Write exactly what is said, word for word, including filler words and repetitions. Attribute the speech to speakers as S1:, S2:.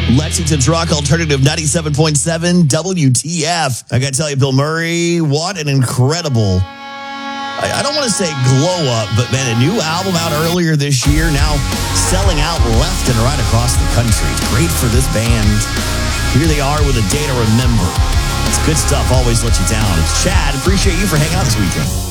S1: Lexington's Rock Alternative ninety-seven point seven W T F. I got to tell you, Bill Murray, what an incredible, I, I don't want to say glow up, but man, a new album out earlier this year, now selling out left and right across the country. It's great for this band. Here they are with A Day to Remember. It's good stuff, always let you down. It's Chad. Appreciate you for hanging out this weekend.